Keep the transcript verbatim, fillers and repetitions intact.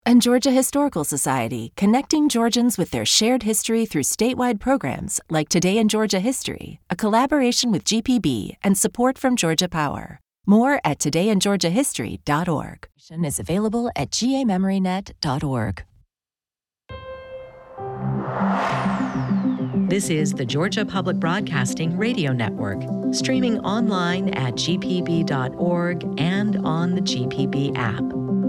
And Georgia Historical Society, connecting Georgians with their shared history through statewide programs like Today in Georgia History, a collaboration with G P B and support from Georgia Power. More at today in georgia history dot org. Is available at g a memory net dot org. This is the Georgia Public Broadcasting Radio Network, streaming online at g p b dot org and on the G P B app.